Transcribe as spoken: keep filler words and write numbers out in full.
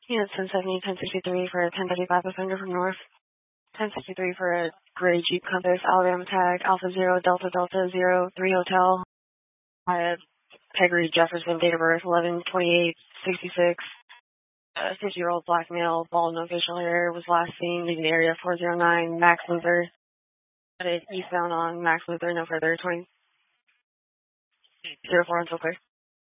Unit ten seventy, ten sixty-three for a ten thirty-five offender from North. ten sixty-three for a gray Jeep Compass, Alabama tag, Alpha Zero, Delta Delta Zero, three Hotel. I had Peggy Jefferson, date of birth, eleven twenty-eight sixty-six. A fifty-year-old black male, bald, no facial hair, was last seen leaving the area four zero nine, Max Luther. Headed eastbound on Max Luther, no further, twenty zero four until clear.